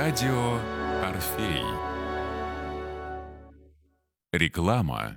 Радио Орфей. Реклама.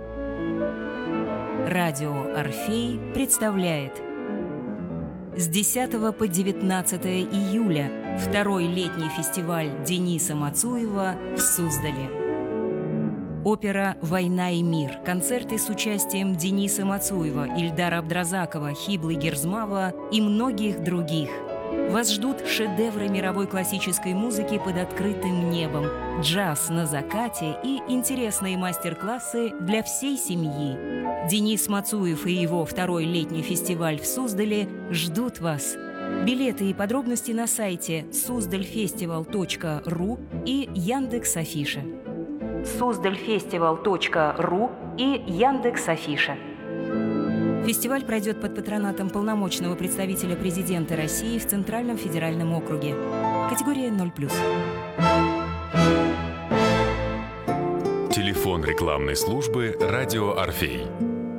Радио Орфей представляет с 10 по 19 июля второй летний фестиваль Дениса Мацуева в Суздале. Опера «Война и мир», концерты с участием Дениса Мацуева, Ильдара Абдразакова, Хиблы Герзмава и многих других. Вас ждут шедевры мировой классической музыки под открытым небом, джаз на закате и интересные мастер-классы для всей семьи. Денис Мацуев и его второй летний фестиваль в Суздале ждут вас. Билеты и подробности на сайте suzdalfestival.ru и Яндекс.Афиша. suzdalfestival.ru и Яндекс.Афиша. Фестиваль пройдет под патронатом полномочного представителя президента России в Центральном федеральном округе. Категория 0+. Телефон рекламной службы «Радио Орфей».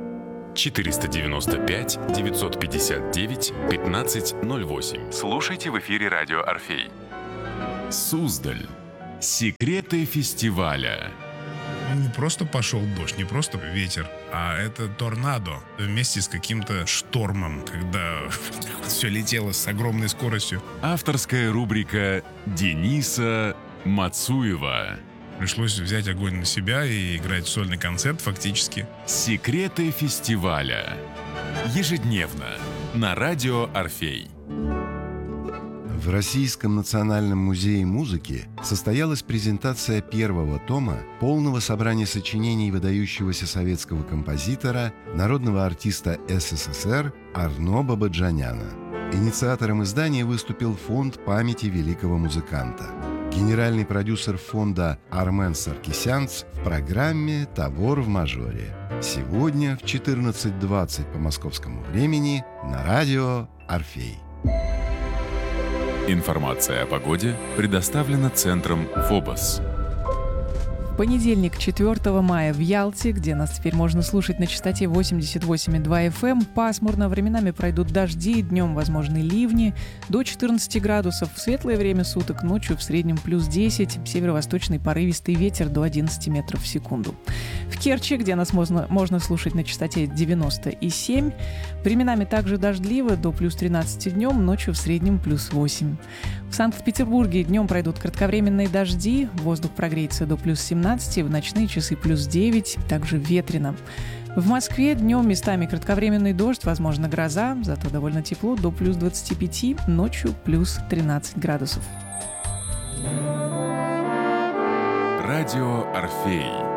495 959 1508. Слушайте в эфире «Радио Орфей». Суздаль. Секреты фестиваля. Не просто пошел дождь, не просто ветер, а это торнадо вместе с каким-то штормом, когда все летело с огромной скоростью. Авторская рубрика Дениса Мацуева. Пришлось взять огонь на себя и играть сольный концерт фактически. Секреты фестиваля. Ежедневно на радио Орфей. В Российском национальном музее музыки состоялась презентация первого тома полного собрания сочинений выдающегося советского композитора, народного артиста СССР Арно Бабаджаняна. Инициатором издания выступил Фонд памяти великого музыканта. Генеральный продюсер фонда Армен Саркисянц в программе «Тавор в мажоре». Сегодня в 14:20 по московскому времени на радио Орфей. Информация о погоде предоставлена Центром ФОБОС. В понедельник, 4 мая, в Ялте, где нас теперь можно слушать на частоте 88,2 FM, пасмурно, временами пройдут дожди, днем возможны ливни, до 14 градусов, в светлое время суток, ночью в среднем плюс 10, северо-восточный порывистый ветер до 11 метров в секунду. В Керчи, где нас можно слушать на частоте 90,7, временами также дождливо, до плюс 13 днем, ночью в среднем плюс 8. В Санкт-Петербурге днем пройдут кратковременные дожди, воздух прогреется до плюс 17, в ночные часы плюс 9, также ветрено. В Москве днем местами кратковременный дождь, возможно гроза, зато довольно тепло, до плюс 25, ночью плюс 13 градусов. Радио Орфей.